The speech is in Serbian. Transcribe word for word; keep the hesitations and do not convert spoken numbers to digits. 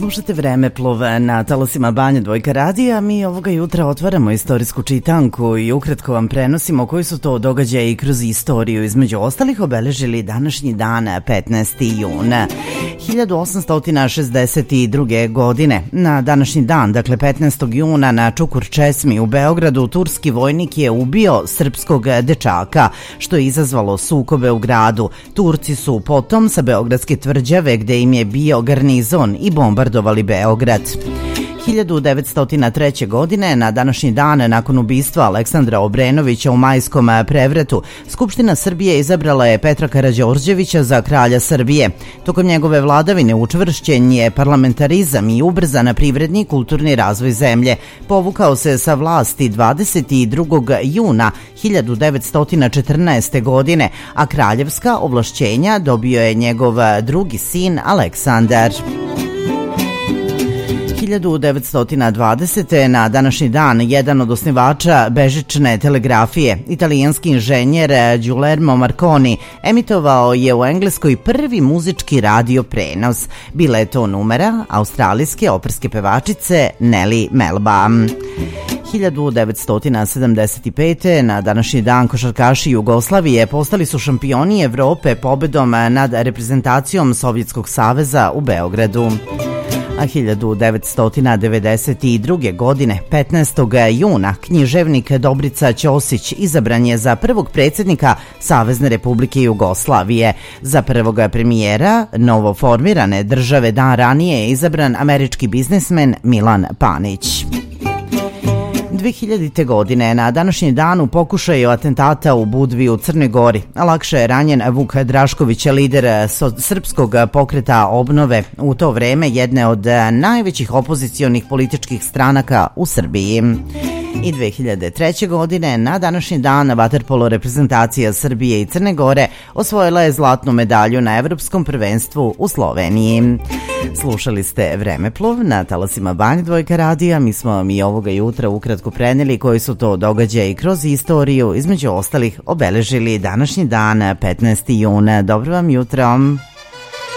Slušate Vremeplov na talasima Banja Dvojka radija. Mi ovoga jutra otvaramo istorijsku čitanku i ukratko vam prenosimo koji su to događaji kroz istoriju. Između ostalih obeležili današnji dan, petnaesti jun hiljadu osamsto šezdeset druge. godine. Na današnji dan, dakle petnaestog juna, na Čukur Česmi u Beogradu turski vojnik je ubio srpskog dečaka, što je izazvalo sukobe u gradu. Turci su potom sa beogradske tvrđave, gde im je bio garnizon, i bombardovali Beograd. hiljadu devetsto treće. godine, na današnji dan, nakon ubistva Aleksandra Obrenovića u majskom prevratu, Skupština Srbije izabrala je Petra Karađorđevića za kralja Srbije. Tokom njegove vladavine učvršćen je parlamentarizam i ubrzan privredni i kulturni razvoj zemlje. Povukao se sa vlasti dvadeset drugog juna hiljadu devetsto četrnaeste. godine, a kraljevska ovlašćenja dobio je njegov drugi sin Aleksandar. hiljadu devetsto dvadesete. na današnji dan jedan od osnivača bežične telegrafije, italijanski inženjer Guglielmo Marconi, emitovao je u Engleskoj prvi muzički radio prenos. Bila je to numera australijske operske pevačice Nellie Melba. hiljadu devetsto sedamdeset pete. na današnji dan košarkaši Jugoslavije postali su šampioni Evrope pobedom nad reprezentacijom Sovjetskog saveza u Beogradu. A hiljadu devetsto devedeset druge. godine, petnaestog juna, književnik Dobrica Ćosić izabran je za prvog predsjednika Savezne Republike Jugoslavije. Za prvog premijera novoformirane države dan ranije je izabran američki biznismen Milan Panić. dve hiljadite. godine, na današnji dan, u pokušaju atentata u Budvi u Crnoj Gori, lakše je ranjen Vuk Drašković, lider srpskog pokreta obnove, u to vreme jedne od najvećih opozicionih političkih stranaka u Srbiji. I dve hiljade treće. godine, na današnji dan, vaterpolo reprezentacija Srbije i Crne Gore osvojila je zlatnu medalju na Evropskom prvenstvu u Sloveniji. Slušali ste Vremeplov na talasima Banja Dvojka radija. Mi smo vam i ovoga jutra ukratko preneli koji su to događaji kroz istoriju, između ostalih obeležili današnji dan, petnaesti jun. Dobro vam jutro.